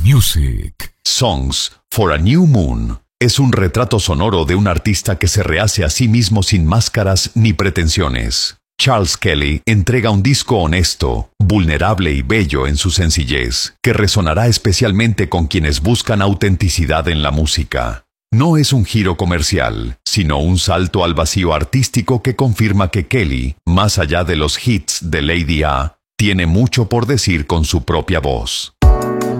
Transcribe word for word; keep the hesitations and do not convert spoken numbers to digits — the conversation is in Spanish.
Music. Songs for a New Moon es un retrato sonoro de un artista que se rehace a sí mismo sin máscaras ni pretensiones. Charles Kelly entrega un disco honesto, vulnerable y bello en su sencillez, que resonará especialmente con quienes buscan autenticidad en la música. No es un giro comercial, sino un salto al vacío artístico que confirma que Kelly, más allá de los hits de Lady A, tiene mucho por decir con su propia voz.